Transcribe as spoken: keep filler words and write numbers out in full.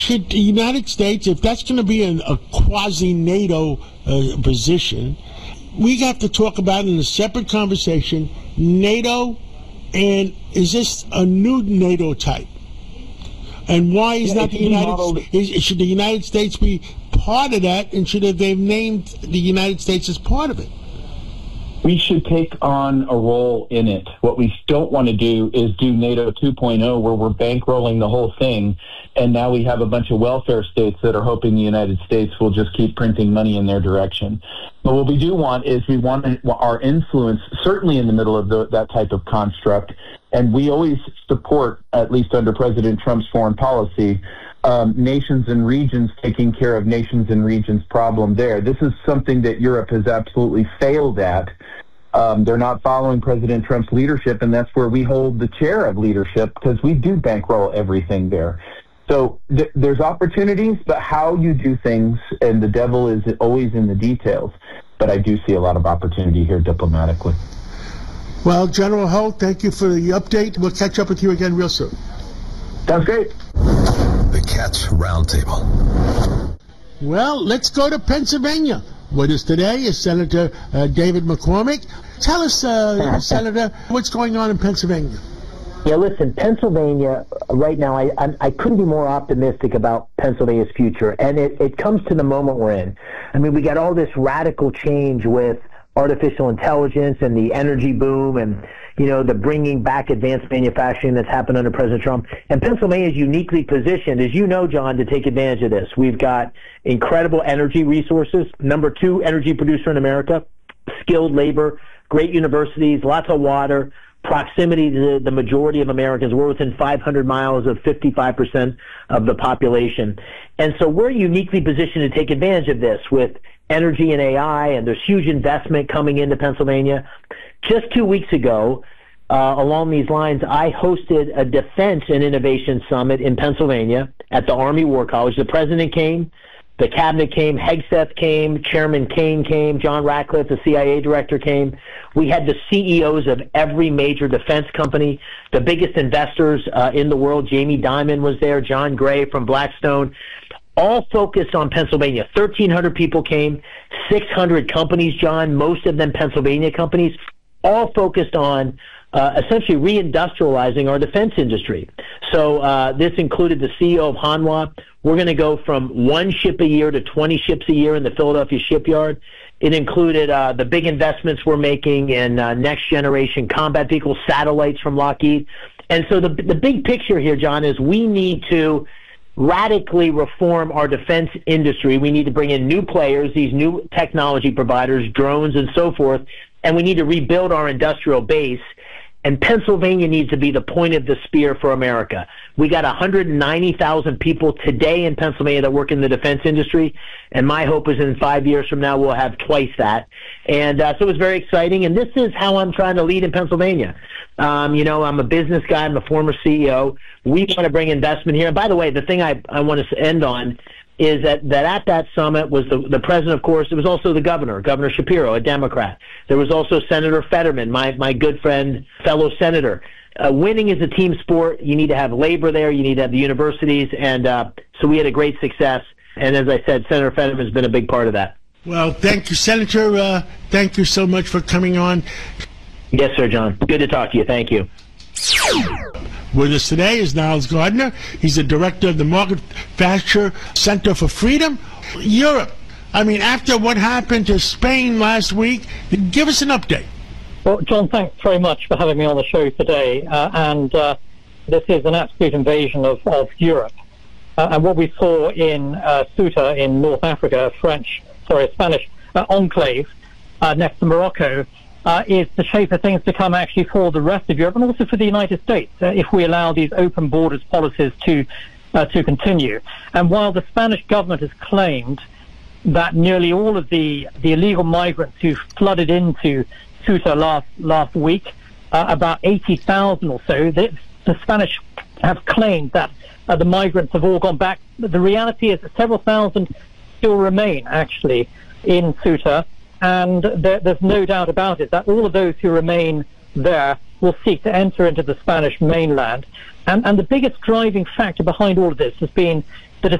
Should the United States, if that's going to be an, a quasi-NATO uh, position, we have to talk about in a separate conversation, NATO, and is this a new NATO type? And why is yeah, not the United States, should the United States be part of that, and should they have named the United States as part of it? We should take on a role in it. What we don't want to do is do NATO two point oh, where we're bankrolling the whole thing, and now we have a bunch of welfare states that are hoping the United States will just keep printing money in their direction. But what we do want is we want our influence, certainly in the middle of the, that type of construct, and we always support, at least under President Trump's foreign policy, Um, nations and regions taking care of nations and regions problem there. This is something that Europe has absolutely failed at. Um, they're not following President Trump's leadership, and that's where we hold the chair of leadership because we do bankroll everything there. So th- there's opportunities, but how you do things, and the devil is always in the details. But I do see a lot of opportunity here diplomatically. Well, General Holt, thank you for the update. We'll catch up with you again real soon. Sounds great. The Cats Roundtable. Well, let's go to Pennsylvania. With us today is Senator uh, David McCormick. Tell us, uh, Senator, what's going on in Pennsylvania? Yeah, listen, Pennsylvania, right now, I, I I couldn't be more optimistic about Pennsylvania's future. And it, it comes to the moment we're in. I mean, we got all this radical change with artificial intelligence and the energy boom and, you know, the bringing back advanced manufacturing that's happened under President Trump. And Pennsylvania is uniquely positioned, as you know, John, to take advantage of this. We've got incredible energy resources, number two energy producer in America, skilled labor, great universities, lots of water, proximity to the majority of Americans. We're within five hundred miles of fifty-five percent of the population. And so we're uniquely positioned to take advantage of this with energy and A I, and there's huge investment coming into Pennsylvania. Just two weeks ago, uh, along these lines, I hosted a defense and innovation summit in Pennsylvania at the Army War College. The president came, the cabinet came, Hegseth came, Chairman Kane came, John Ratcliffe, the C I A director, came. We had the C E Os of every major defense company, the biggest investors uh, in the world. Jamie Dimon was there, John Gray from Blackstone, all focused on Pennsylvania. thirteen hundred people came, six hundred companies, John, most of them Pennsylvania companies, all focused on uh, essentially reindustrializing our defense industry. So uh, this included the C E O of Hanwha. We're going to go from one ship a year to twenty ships a year in the Philadelphia shipyard. It included uh, the big investments we're making in uh, next-generation combat vehicles, satellites from Lockheed. And so the the big picture here, John, is we need to radically reform our defense industry. We need to bring in new players, these new technology providers, drones and so forth, and we need to rebuild our industrial base. And Pennsylvania needs to be the point of the spear for America. We got one hundred ninety thousand people today in Pennsylvania that work in the defense industry, and my hope is in five years from now we'll have twice that. And uh, so it was very exciting, and this is how I'm trying to lead in Pennsylvania. Um, you know, I'm a business guy. I'm a former C E O. We want to bring investment here. And by the way, the thing I, I want to end on is that, that at that summit was the, the president, of course. It was also the governor, Governor Shapiro, a Democrat. There was also Senator Fetterman, my, my good friend, fellow senator. Uh, winning is a team sport. You need to have labor there. You need to have the universities. And uh, so we had a great success. And as I said, Senator Fetterman has been a big part of that. Well, thank you, Senator. Uh, thank you so much for coming on. Yes, sir, John. Good to talk to you. Thank you. With us today is Niles Gardner. He's the director of the Margaret Thatcher Center for Freedom. Europe, I mean, after what happened to Spain last week, give us an update. Well, John, thanks very much for having me on the show today. Uh, and uh, this is an absolute invasion of, of Europe. Uh, and what we saw in uh, Ceuta in North Africa, a French, sorry, a Spanish uh, enclave uh, next to Morocco, Uh, is the shape of things to come actually for the rest of Europe and also for the United States uh, if we allow these open borders policies to uh, to continue. And while the Spanish government has claimed that nearly all of the, the illegal migrants who flooded into Ceuta last last week, uh, about eighty thousand or so, the, the Spanish have claimed that uh, the migrants have all gone back. But the reality is that several thousand still remain actually in Ceuta. And there, there's no doubt about it that all of those who remain there will seek to enter into the Spanish mainland. And, and the biggest driving factor behind all of this has been